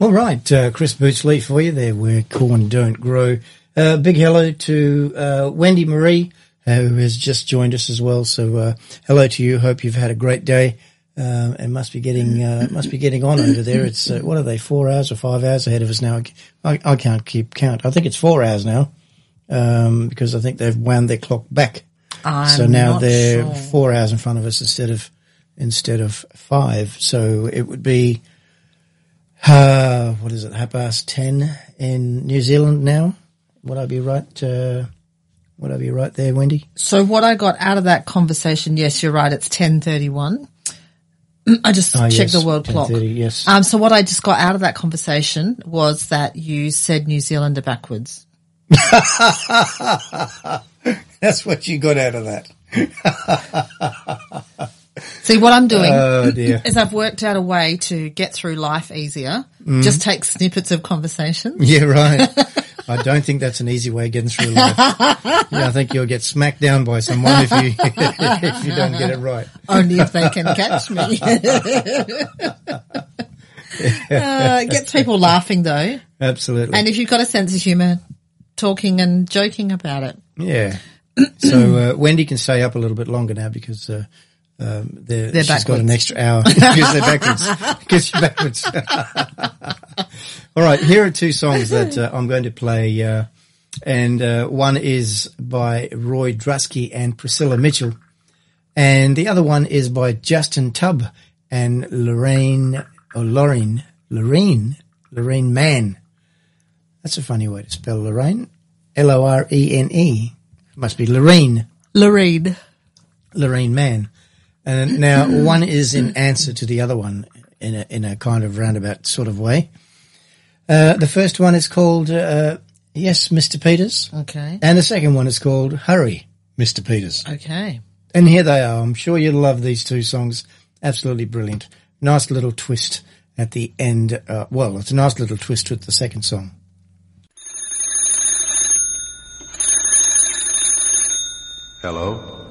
All right, Chris Bootsley for you there, where corn don't grow. Big hello to Wendy Marie, who has just joined us as well. So hello to you. Hope you've had a great day, and must be getting on over there. It's what are they, 4 hours or 5 hours ahead of us now? I can't keep count. I think it's 4 hours now, because I think they've wound their clock back. So now they're 4 hours in front of us instead of 5. So it would be. What is it? 10:30 in New Zealand now. Would I be right? Would I be right there, Wendy? So what I got out of that conversation, yes, you're right. It's 10:31. I just checked the world clock. Yes. So what I just got out of that conversation was that you said New Zealand are backwards. That's what you got out of that. See, what I'm doing is I've worked out a way to get through life easier. Just take snippets of conversation. Yeah, right. I don't think that's an easy way of getting through life. Yeah, I think you'll get smacked down by someone if you don't get it right. Only if they can catch me. It gets people laughing, though. Absolutely. And if you've got a sense of humour, talking and joking about it. Yeah. So Wendy can stay up a little bit longer now because she's backwards. got an extra hour because they're backwards. Because you're backwards. All right, here are two songs that I'm going to play, and one is by Roy Drusky and Priscilla Mitchell, and the other one is by Justin Tubb and Lorraine Mann. That's a funny way to spell Lorraine. Lorene. Must be Lorraine Mann. And now one is in answer to the other one in a kind of roundabout sort of way. The first one is called Yes, Mr. Peters. Okay. And the second one is called Hurry, Mr. Peters. Okay. And here they are. I'm sure you'll love these two songs. Absolutely brilliant. Nice little twist at the end. It's a nice little twist with the second song. Hello?